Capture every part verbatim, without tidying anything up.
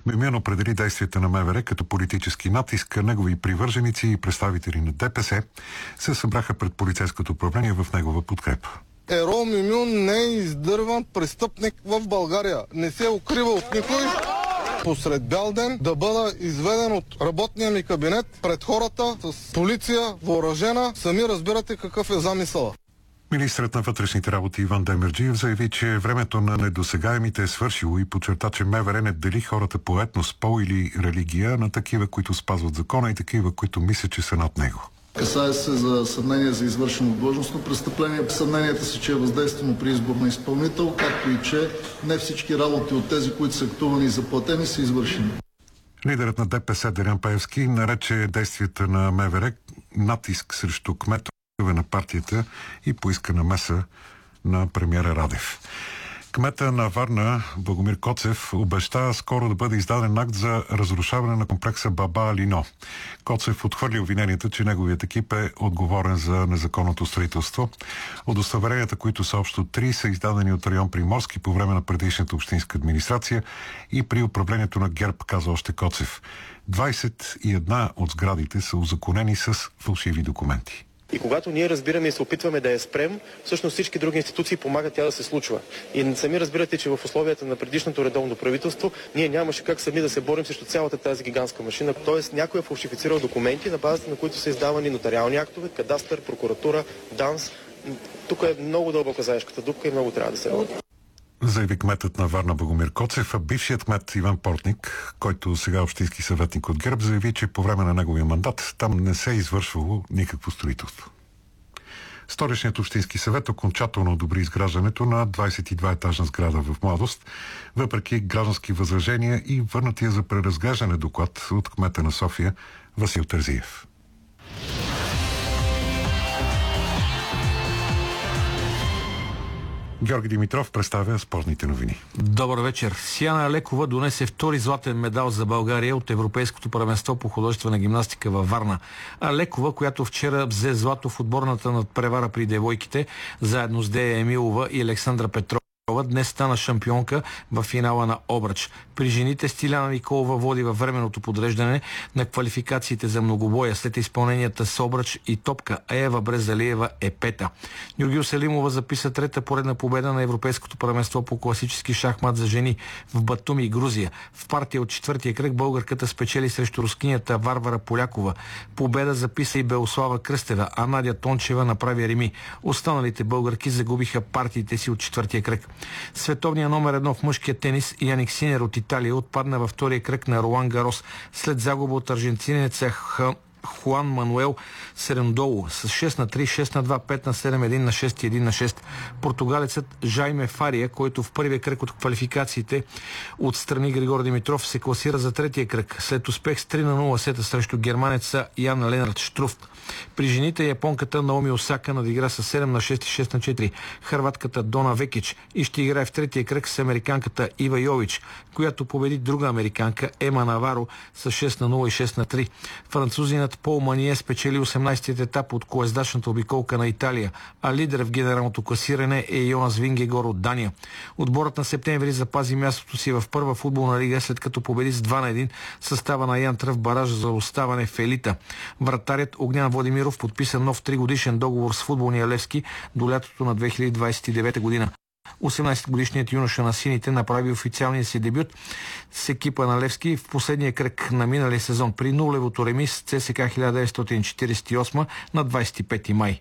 Мюмюн определи действията на МВР като политически натиск. Негови привърженици и представители на ДПС се събраха пред полицейското управление в негова подкрепа. Ерол Мюмюн не е издърван престъпник в България. Не се укрива от никой. Посред бял ден да бъда изведен от работния ми кабинет пред хората с полиция, въоръжена. Сами разбирате какъв е замисъла. Министрът на вътрешните работи Иван Демерджиев заяви, че времето на недосегаемите е свършило и подчерта, че МВР не дели хората по етнос, пол или религия на такива, които спазват закона и такива, които мислят, че са над него. Касае се за съмнение за извършено длъжностно престъпление. Съмненията си, че е въздействано при избор на изпълнител, както и че не всички работи от тези, които са актувани и заплатени, са извършени. Лидерът на ДПС Делян Пеевски нарече действията на МВР натиск срещу кметове на партията и поиска намеса на премиера Радев. Кмета на Варна Богомир Коцев обеща скоро да бъде издаден акт за разрушаване на комплекса Баба Лино. Коцев отхвърли обвиненията, че неговият екип е отговорен за незаконното строителство. Удостоверенията, които са общо три, са издадени от район Приморски по време на предишната общинска администрация и при управлението на ГЕРБ, каза още Коцев. двадесет и една от сградите са узаконени с фалшиви документи. И когато ние разбираме и се опитваме да я спрем, всъщност всички други институции помагат тя да се случва. И сами разбирате, че в условията на предишното редовно правителство ние нямаше как сами да се борим срещу цялата тази гигантска машина. Тоест някой е фалшифицирал документи, на базата на които са издавани нотариални актове, кадастър, прокуратура, ДАНС. Тук е много дълбока заешката дупка и много трябва да се работи. Заяви кметът на Варна Богомир Коцев, а бившият кмет Иван Портник, който сега е общински съветник от ГЕРБ, заяви, че по време на неговия мандат там не се е извършвало никакво строителство. Столичният общински съвет окончателно одобри изграждането на двадесет и два етажна сграда в Младост, въпреки граждански възражения и върнатия за преразглеждане доклад от кмета на София Васил Терзиев. Георги Димитров представя спортните новини. Добър вечер. Сияна Алекова донесе втори златен медал за България от Европейското първенство по художествена гимнастика във Варна. Алекова, която вчера взе злато в отборната надпревара при девойките, заедно с Дея Емилова и Александра Петрова, днес стана шампионка в финала на обръч. При жените Стиляна Николова води във временното подреждане на квалификациите за многобоя след изпълненията с обръч и топка, а Ева Брезалиева е пета. Нюргил Селимова записа трета поредна победа на Европейското първенство по класически шахмат за жени в Батуми, Грузия. В партия от четвъртия кръг българката спечели срещу рускинята Варвара Полякова. Победа записа и Белослава Кръстева, а Надя Тончева направи реми. Останалите българки загубиха партиите си от четвъртия кръг. Световният номер едно в мъжкия тенис Яник Синер от Италия отпадна във втория кръг на Ролан Гарос след загуба от аржентинеца Хуан Мануел Серендоло с шест на три, шест на два, пет на седем, едно на шест и едно на шест. Португалецът Жайме Фария, който в първия кръг от квалификациите отстрани Григор Димитров, се класира за третия кръг след успех с три на нула сета срещу германеца Ян Ленард Штруфт. При жените японката Наоми Осака надигра с седем на шест и шест на четири хърватката Дона Векич и ще играе в третия кръг с американката Ива Йович, която победи друга американка Ема Наваро с шест на нула и шест на три. Французинът Пол Мание спечели осемнадесетият етап от колездачната обиколка на Италия, а лидер в генералното класиране е Йонас Вингегор от Дания. Отборът на септември запази мястото си в първа футболна лига, след като победи с два на едно състава на Ян Тръв баража за оставане в елита. Вратарят Огнян Владимиров подписа нов тригодишен договор с футболния Левски до лятото на две хиляди двадесет и девета година. осемнадесетгодишният юноша на сините направи официалния си дебют с екипа на Левски в последния кръг на миналия сезон при нулевото реми с ЦСКА хиляда деветстотин четиридесет и осма на двадесет и пети май.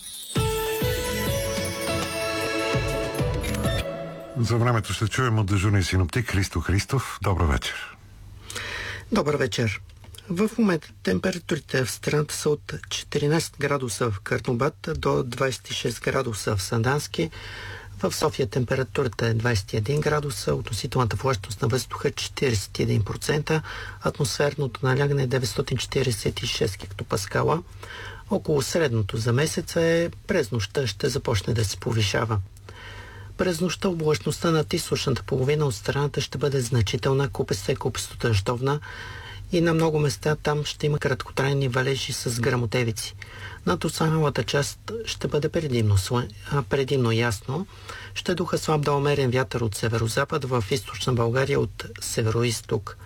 За времето ще чуем от дежурния синоптик Христо Христов. Добър вечер. Добър вечер. В момента температурите в страната са от четиринадесет градуса в Карнобат до двадесет и шест градуса в Сандански. В София температурата е двадесет и един градуса, относителната влажност на въздуха четиридесет и един процента, атмосферното налягане е деветстотин четиридесет и шест хектопаскала. Около средното за месеца е през нощта ще започне да се повишава. През нощта облачността над източната половина от страната ще бъде значителна, купеста и купесто дъждовна и на много места там ще има краткотрайни валежи с гръмотевици. Над останалата част ще бъде предимно, предимно ясно. Ще духа слаб да умерен вятър от северозапад, в източна България от североизток.